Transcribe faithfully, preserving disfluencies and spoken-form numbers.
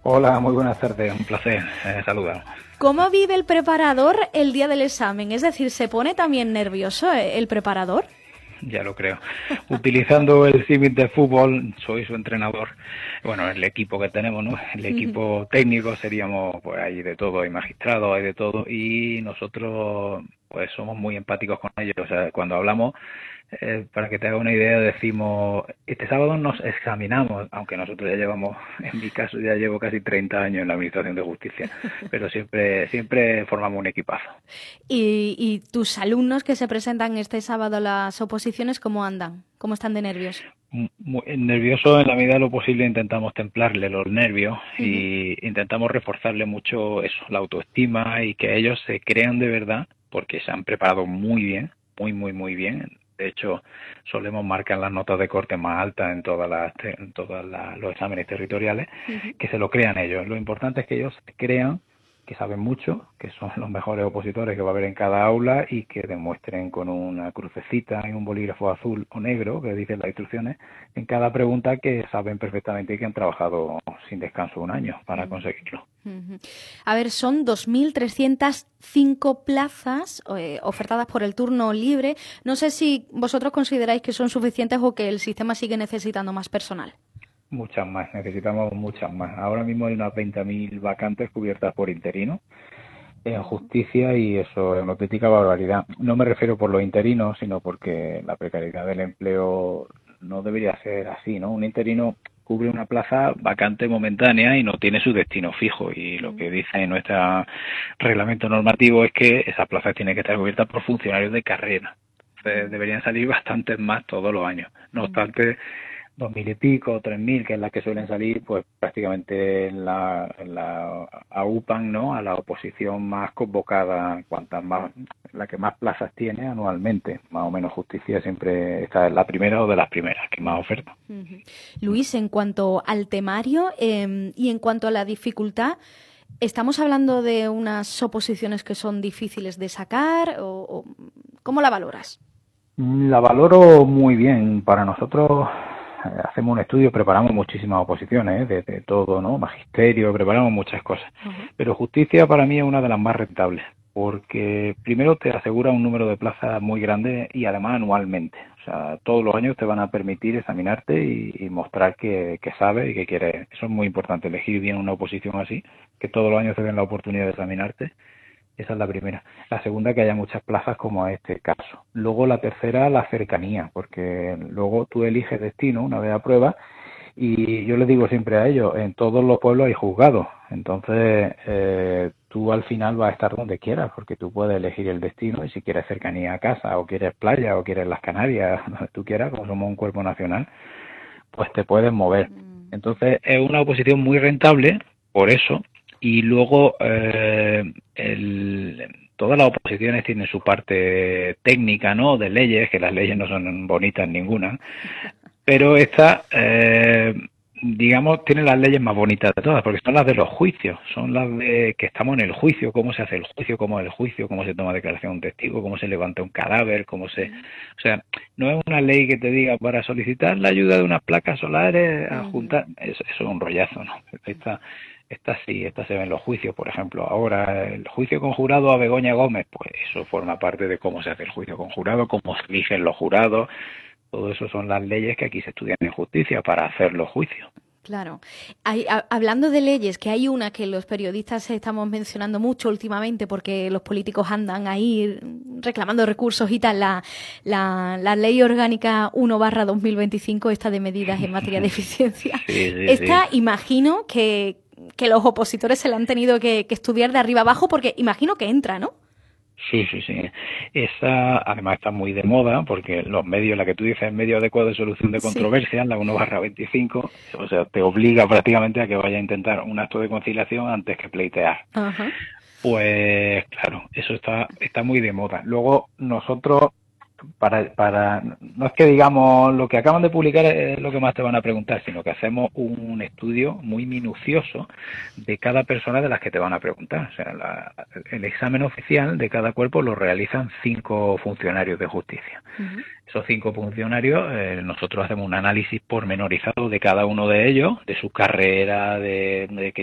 Hola, muy buenas tardes, un placer eh, saludar. ¿Cómo vive el preparador el día del examen? Es decir, ¿se pone también nervioso el preparador? Ya lo creo. Utilizando el símil de fútbol, soy su entrenador. Bueno, el equipo que tenemos, ¿no? El equipo técnico seríamos, pues hay de todo, hay magistrados, hay de todo, y nosotros, pues somos muy empáticos con ellos. O sea, cuando hablamos, eh, para que te haga una idea, decimos, este sábado nos examinamos, aunque nosotros ya llevamos, en mi caso ya llevo casi treinta años en la Administración de Justicia, pero siempre, siempre formamos un equipazo. ¿Y, y tus alumnos que se presentan este sábado a las oposiciones, cómo andan? ¿Cómo están de nervios? Muy nervioso. En la medida de lo posible intentamos templarle los nervios Uh-huh. y intentamos reforzarle mucho eso, la autoestima, y que ellos se crean de verdad, porque se han preparado muy bien, muy, muy, muy bien. De hecho, solemos marcar las notas de corte más altas en todas las, en todos los exámenes territoriales, Uh-huh. que se lo crean ellos. Lo importante es que ellos se crean que saben mucho, que son los mejores opositores que va a haber en cada aula, y que demuestren con una crucecita y un bolígrafo azul o negro, que dicen las instrucciones, en cada pregunta, que saben perfectamente y que han trabajado sin descanso un año para conseguirlo. Uh-huh. A ver, son dos mil trescientas cinco plazas eh, ofertadas por el turno libre. No sé si vosotros consideráis que son suficientes o que el sistema sigue necesitando más personal. Muchas más, necesitamos muchas más. Ahora mismo hay unas veinte mil vacantes cubiertas por interinos en justicia, y eso es una auténtica barbaridad. No me refiero por los interinos, sino porque la precariedad del empleo no debería ser así, ¿no? Un interino cubre una plaza vacante momentánea y no tiene su destino fijo, y lo que dice nuestro reglamento normativo es que esa plaza tiene que estar cubierta por funcionarios de carrera. Entonces, deberían salir bastantes más todos los años. No obstante, dos mil y pico, tres mil, que es la que suelen salir, pues prácticamente en la, en la aupan, ¿no?, a la oposición más convocada, cuantas más, la que más plazas tiene anualmente. Más o menos Justicia siempre está en la primera o de las primeras que más oferta. Uh-huh. Luis, en cuanto al temario eh, y en cuanto a la dificultad, ¿estamos hablando de unas oposiciones que son difíciles de sacar o, o cómo la valoras? La valoro muy bien. Para nosotros hacemos un estudio, preparamos muchísimas oposiciones, ¿eh? de, de todo, ¿no? Magisterio, preparamos muchas cosas. Uh-huh. Pero Justicia para mí es una de las más rentables, porque primero te asegura un número de plazas muy grande y además anualmente. O sea, todos los años te van a permitir examinarte y, y mostrar que, que sabes y que quieres. Eso es muy importante, elegir bien una oposición así, que todos los años te den la oportunidad de examinarte. Esa es la primera. La segunda, que haya muchas plazas como este caso. Luego la tercera, la cercanía, porque luego tú eliges destino una vez a prueba, y yo les digo siempre a ellos, en todos los pueblos hay juzgados. Entonces eh, tú al final vas a estar donde quieras, porque tú puedes elegir el destino, y si quieres cercanía a casa, o quieres playa, o quieres las Canarias, donde tú quieras, como somos un cuerpo nacional, pues te puedes mover. Entonces es una oposición muy rentable por eso. Y luego eh, el, todas las oposiciones tienen su parte técnica, ¿no?, de leyes, que las leyes no son bonitas ninguna, pero esta, eh, digamos, tiene las leyes más bonitas de todas, porque son las de los juicios, son las de que estamos en el juicio, cómo se hace el juicio, cómo es el juicio, cómo se toma declaración de un testigo, cómo se levanta un cadáver, cómo se... O sea, no es una ley que te diga para solicitar la ayuda de unas placas solares a juntar, eso, eso es un rollazo, ¿no? Esta, Esta sí, esta se ve en los juicios, por ejemplo. Ahora, el juicio conjurado a Begoña Gómez, pues eso forma parte de cómo se hace el juicio conjurado, cómo se eligen los jurados. Todo eso son las leyes que aquí se estudian en justicia para hacer los juicios. Claro. Hay, a, hablando de leyes, que hay una que los periodistas estamos mencionando mucho últimamente porque los políticos andan ahí reclamando recursos y tal, la, la, la Ley Orgánica uno barra dos mil veinticinco, esta de medidas en materia de eficiencia. Sí, sí, esta, sí. Imagino que, que los opositores se la han tenido que, que estudiar de arriba abajo, porque imagino que entra, ¿no? Sí, sí, sí. Esa además está muy de moda, porque los medios, la que tú dices, medio adecuado de solución de controversia, sí. La uno barra veinticinco, o sea, te obliga prácticamente a que vaya a intentar un acto de conciliación antes que pleitear. Ajá. Pues claro, eso está, está muy de moda. Luego nosotros, para, para, no es que digamos lo que acaban de publicar es lo que más te van a preguntar, sino que hacemos un estudio muy minucioso de cada persona de las que te van a preguntar. O sea, la, el examen oficial de cada cuerpo lo realizan cinco funcionarios de justicia. Uh-huh. Esos cinco funcionarios, eh, nosotros hacemos un análisis pormenorizado de cada uno de ellos, de su carrera, de, de